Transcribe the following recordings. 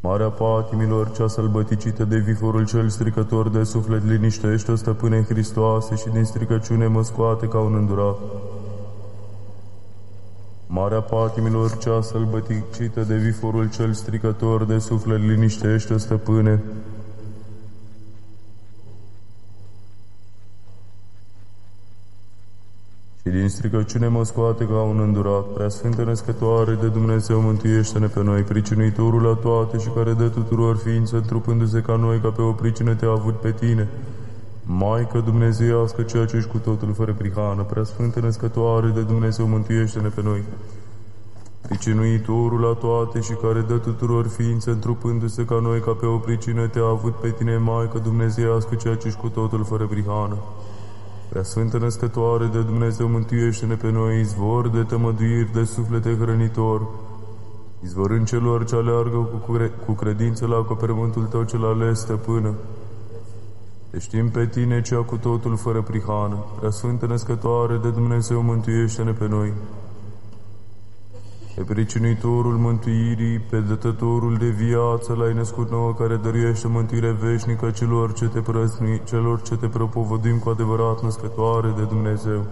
Marea patimilor, cea sălbăticită de viforul cel stricător de suflet, liniștește-o, Stăpâne Hristoase, și din stricăciune mă scoate ca un îndurat. Marea patimilor, cea sălbăticită de viforul cel stricător de suflet, liniștește-o, Stăpâne. Și din stricăciune mă scoate ca un îndurat. Preasfântă Născătoare de Dumnezeu, mântuiește-ne pe noi, pricinuitorul la toate și care dă tuturor ființă, întrupându-se ca noi, ca pe o pricină te-a avut pe tine. Maică Dumnezeiască, ceea ce ești cu totul fără prihană, Preasfântă Născătoare de Dumnezeu, mântuiește-ne pe noi, pricinuitorul la toate și care dă tuturor ființă, întrupându-se ca noi, ca pe o pricină te-a avut pe tine, Maică Dumnezeiască, ceea ce ești cu totul fără prihană. Preasfântă Născătoare de Dumnezeu, mântuiește-ne pe noi, izvor de tămăduiri de suflete hrănitor, izvorând celor ce aleargă cu credință la acoperământul tău cel ales, Stăpână. Te știm pe tine, cea cu totul fără prihană. Preasfântă Născătoare de Dumnezeu, mântuiește-ne pe noi, pe pricinuitorul mântuirii, pe dătătorul de viață l-ai născut nouă, care dăruiește mântuire veșnică celor ce te propovăduim cu adevărat, Născătoare de Dumnezeu.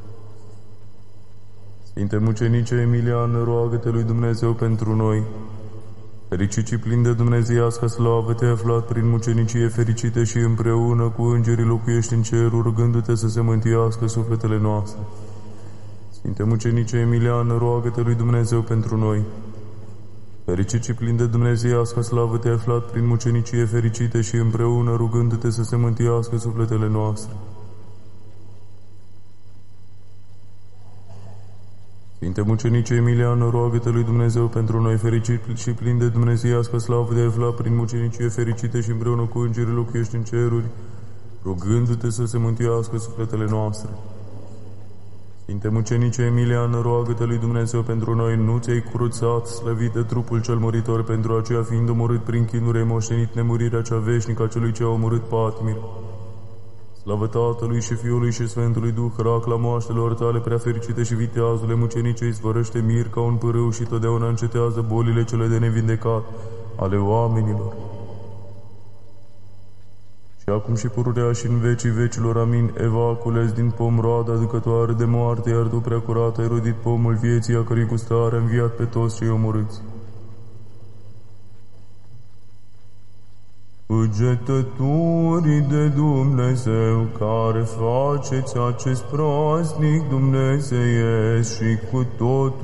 Sfinte Mucenice Emilian, roagă-te lui Dumnezeu pentru noi. Fericit și plin de dumnezeiască slavă, te-ai aflat prin mucenicie fericite și împreună cu îngerii locuiești în ceruri, rugându-te să se mântuiască sufletele noastre. Sfinte Mucenice Emilian, roagă-te lui Dumnezeu pentru noi. Fericit și plin de dumnezeiască slavă, te-ai aflat prin mucenicie fericite și împreună, rugându-te să se mântuiască sufletele noastre. Sfinte Mucenice Emilian, roagă-te lui Dumnezeu pentru noi. Fericit și plin de dumnezeiască slavă, te-ai aflat prin mucenicie fericite și împreună cu îngerii locuiești în ceruri, rugându-te să se mântuiască sufletele noastre. Sfinte Mucenice Emilian, roagă-te lui Dumnezeu pentru noi. Nu ți-ai cruțat, slăvit de trupul cel muritor, pentru aceea fiind omorât prin chinuri, ai moștenit nemurirea cea veșnică a celui ce a omorât patimile. Slavă Tatălui și Fiului și Sfântului Duh, racla moaștelor tale prea fericite și viteazule Mucenice, izvorăște mir ca un pârâu și totdeauna încetează bolile cele de nevindecat ale oamenilor. Și acum și pururea și în vecii vecilor, amin. Eva, cules din pom roada aducătoare de moarte, iar tu prea curat ai rodit pomul vieții, a cărui gustare a înviat pe toți cei omorâți. Cugetătorii de Dumnezeu, care faceți acest praznic dumnezeiesc și cu totul